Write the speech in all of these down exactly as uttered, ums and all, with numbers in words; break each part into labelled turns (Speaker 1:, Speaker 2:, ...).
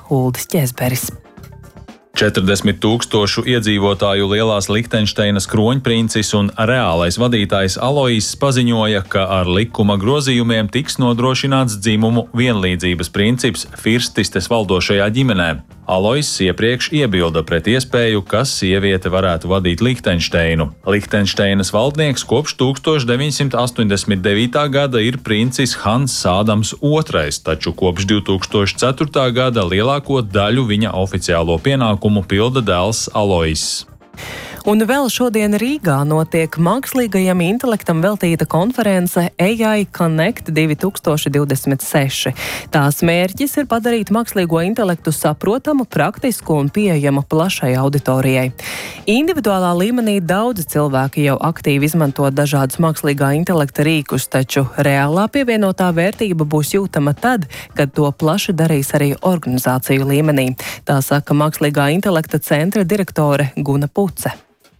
Speaker 1: Uldis Ķēzberis.
Speaker 2: četrdesmit tūkstošu iedzīvotāju lielās Lihtenšteinas kroņprincis un reālais vadītājs Aloiss paziņoja, ka ar likuma grozījumiem tiks nodrošināts dzimumu vienlīdzības princips firstistes valdošajā ģimenē. Aloiss iepriekš iebilda pret iespēju, ka sieviete varētu vadīt Lihtenšteinu. Lihtenšteinas valdnieks kopš tūkstoš deviņsimt astoņdesmit devītā gada ir princis Hanss Ādams otrais, taču kopš divtūkstoš ceturtā gada lielāko daļu viņa oficiālo pienākumu pilda dēls Aloiss.
Speaker 1: Un vēl šodien Rīgā notiek mākslīgajam intelektam veltīta konference A I Connect divi tūkstoši divdesmit seši. Tās mērķis ir padarīt mākslīgo intelektu saprotamu, praktisku un pieejamu plašai auditorijai. Individuālā līmenī daudzi cilvēki jau aktīvi izmanto dažādus mākslīgā intelekta rīkus, taču reālā pievienotā vērtība būs jūtama tad, kad to plaši darīs arī organizāciju līmenī. Tā saka mākslīgā intelekta centra direktore Guna Puce.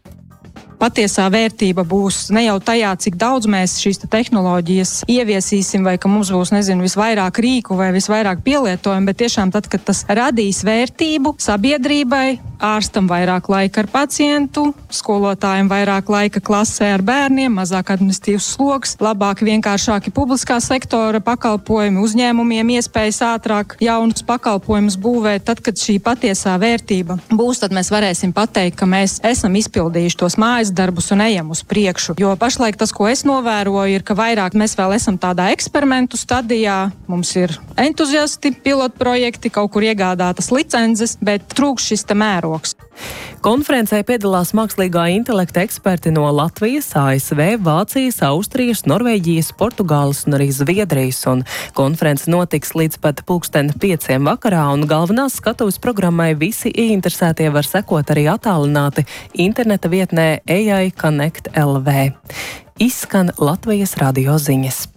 Speaker 3: Patiesā vērtība būs ne jau tajā, cik daudz mēs šīs te tehnoloģijas ieviesīsim, vai ka mums būs, nezinu, visvairāk rīku vai visvairāk pielietojumu, bet tiešām tad, kad tas radīs vērtību sabiedrībai, ārstam vairāk laika ar pacientu, skolotājiem vairāk laika klasē ar bērniem, mazāk administratīvs sloks, labāk vienkāršāki publiskā sektora pakalpojumi, uzņēmumiem iespējas ātrāk jaunus pakalpojumus būvēt. Tad, kad šī patiesā vērtība būs, tad mēs varēsim pateikt, ka mēs esam izpildījuši tos mājas darbus un ejam uz priekšu. Jo pašlaik tas, ko es novēroju, ir, ka vairāk mēs vēl esam tādā eksperimentu stadijā. Mums ir entuziasti, pilotprojekti, kaut kur iegādātas licences, bet trūkst šis te mērogs.
Speaker 1: Konferencē piedalās mākslīgā intelekta eksperti no Latvijas, A S V, Vācijas, Austrijas, Norvēģijas, Portugāles un arī Zviedrijas. Un konference notiks līdz pat pulksten pieciem vakarā, un galvenās skatuves programmai visi ieinteresētie var sekot arī attālināti interneta vietnē A I Connect L V. Izskan Latvijas radio ziņas.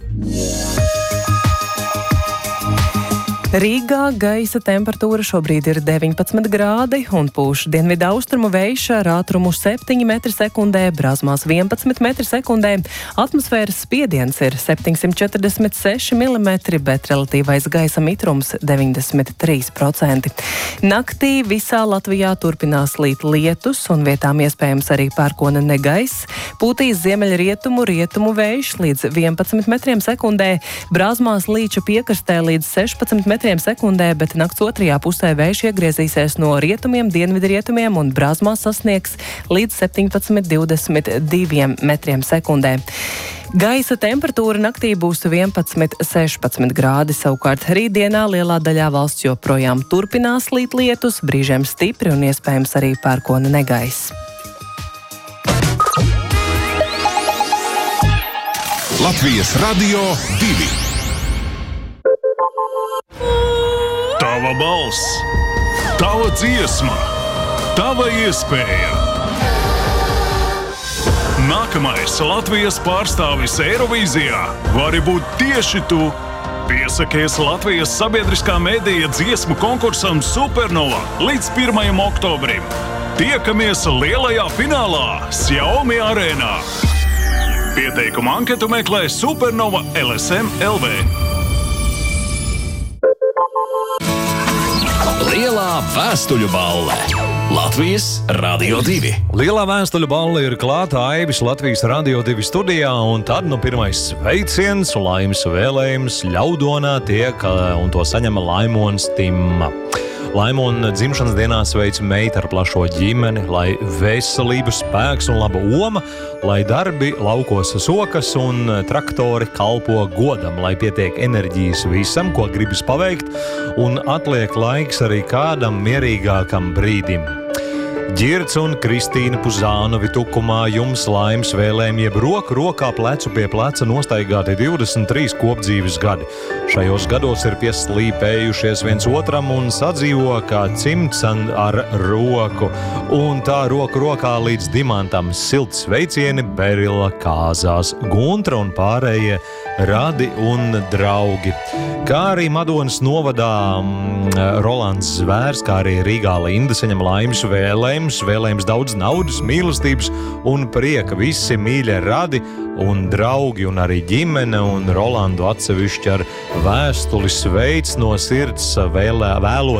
Speaker 1: Rīgā gaisa temperatūra šobrīd ir deviņpadsmit grādi un pūš dienvidu austrumu vējš ar ātrumu septiņi metri sekundē, Brāzmās vienpadsmit metri sekundē. Atmosfēras spiediens ir septiņsimt četrdesmit seši milimetri, bet relatīvais gaisa mitrums deviņdesmit trīs procenti. Naktī visā Latvijā turpinās līt lietus un vietām iespējams arī pērkona negaiss. Pūtīs ziemeļrietumu rietumu vējš līdz vienpadsmit metriem sekundē, Brāzmās līča piekrastē līdz sešpadsmit metriem sekundē, bet nakts otrajā pusē vējš iegriezīsies no rietumiem, dienvidrietumiem un Brāzmās sasniegs līdz septiņpadsmit divdesmit diviem metriem sekundē. Gaisa temperatūra naktī būs vienpadsmit sešpadsmit grādi, savukārt rītdienā lielā daļā valsts joprojām turpinās līt lietus, brīžiem stipri un iespējams arī pērkona negaiss.
Speaker 4: Latvijas radio divi.
Speaker 5: Tava balss, tava dziesma, tava iespēja. Nākamais Latvijas pārstāvis Eirovīzijā vari būt tieši tu. Piesakies Latvijas sabiedriskā medija dziesmu konkursam Supernova līdz pirmajam oktobrim. Tiekamies lielajā finālā Xiaomi arēnā. Pieteikumu anketu meklē Supernova L S M L V.
Speaker 4: Lielā vēstuļu balle. Latvijas radio divi.
Speaker 6: Lielā vēstuļu balle ir klāta Aivis Latvijas radio divi studijā, un tad nu pirmais sveiciens, laimes vēlējums ļaudonā tiek, un to saņem Laimons Timma. Laimona dzimšanas dienā sveic meita ar plašo ģimeni, lai veselības spēks un laba oma, lai darbi laukos sokas un traktori kalpo godam, lai pietiek enerģijas visam, ko gribas paveikt, un atliek laiks arī kādam mierīgākam brīdim. Ģirds un Kristīna Puzānovi tukumā jums laimes vēlējumi, jeb roku rokā plecu pie pleca nostaigāti divdesmit trīs kopdzīves gadi. Šajos gados ir pieslīpējušies viens otram un sadzīvo kā cimds ar roku. Un tā roku rokā līdz dimantam silts sveicieni Berila kāzās, Guntra un pārējie radi un draugi. Kā arī Madonas novadā mm, Rolands Zvērs, kā arī Rīgā Linda saņem laimes vēlējums, vēlējums daudz naudas, mīlestības un prieka. Visi mīļie radi un draugi un arī ģimene un Rolandu atsevišķi ar vēstuli sveic no sirds vēlē, vēlo